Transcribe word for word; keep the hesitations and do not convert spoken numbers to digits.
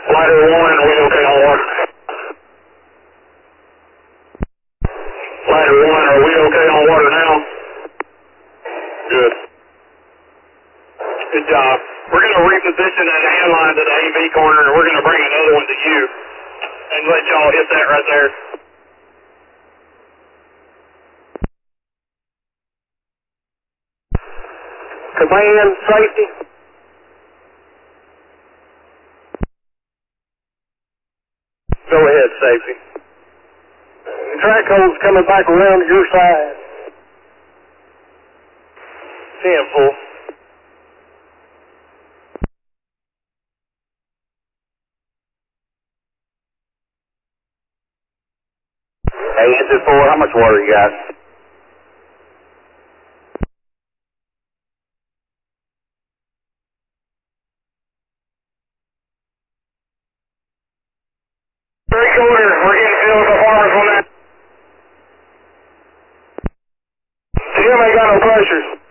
Ladder one, are we okay on water? Ladder one, are we okay on water now? Good. Good job. We're going to reposition that hand line to the A V corner, and we're going to bring another one to you and let y'all hit that right there. Command, safety. Go ahead, safety. Track hole's coming back around to your side. ten full. Hey, engine four, how much water you got? Three quarter, we're getting filled with farmers on that. Jim ain't got no pressures.